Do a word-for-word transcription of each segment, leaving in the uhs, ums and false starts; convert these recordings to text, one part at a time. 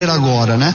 agora, né?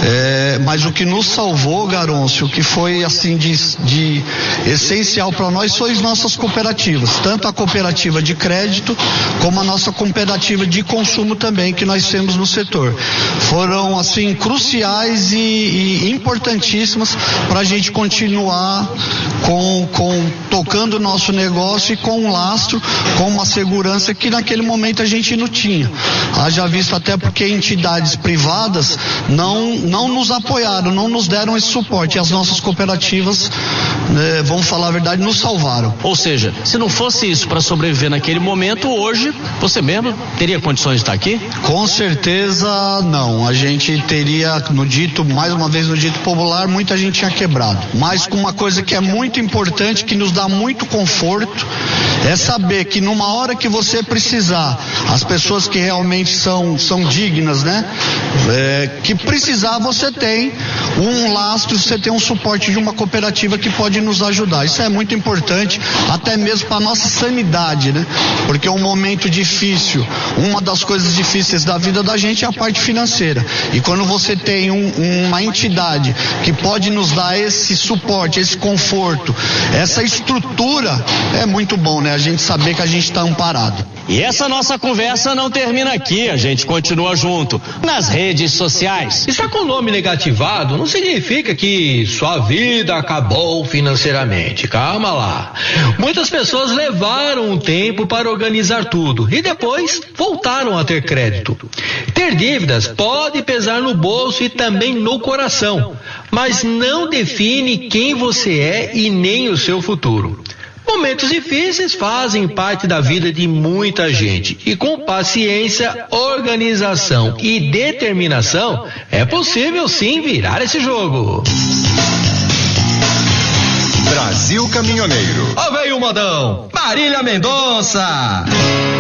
É, mas o que nos salvou, Garoncio, o que foi assim de, de essencial para nós são as nossas cooperativas, tanto a cooperativa de crédito como a nossa cooperativa de consumo também que nós temos no setor. Foram assim cruciais e, e importantíssimas para a gente continuar com, com tocando o nosso negócio e com um lastro, com uma segurança que naquele momento a gente não tinha. Haja visto até porque entidades privadas não, não nos apoiaram, não nos deram esse suporte. E as nossas cooperativas, né, vamos falar a verdade, nos salvaram. Ou seja, se não fosse isso para sobreviver naquele momento, hoje, você mesmo teria condições de estar aqui? Com certeza não. A gente teria, no dito, mais uma vez no dito popular, muita gente tinha quebrado. Mas com uma coisa que é muito importante, que nos dá muito conforto, é saber que numa hora que você precisar, as pessoas que realmente são, são dignas, né? É, que precisar, você tem um lastro, você tem um suporte de uma cooperativa que pode nos ajudar. Isso é muito importante, até mesmo para a nossa sanidade, né? Porque é um momento difícil. Uma das coisas difíceis da vida da gente é a parte financeira. E quando você tem um, uma entidade que pode nos dar esse suporte, esse conforto, essa estrutura, é muito bom, né? A gente saber que a gente está amparado. E essa nossa conversa não termina aqui, a gente continua junto nas redes sociais. Estar com o nome negativado não significa que sua vida acabou financeiramente. Calma lá. Muitas pessoas levaram um tempo para organizar tudo e depois voltaram a ter crédito. Ter dívidas pode pesar no bolso e também no coração, mas não define quem você é e nem o seu futuro. Momentos difíceis fazem parte da vida de muita gente e com paciência, organização e determinação é possível sim virar esse jogo. Brasil Caminhoneiro. Ó veio o modão, Marília Mendonça.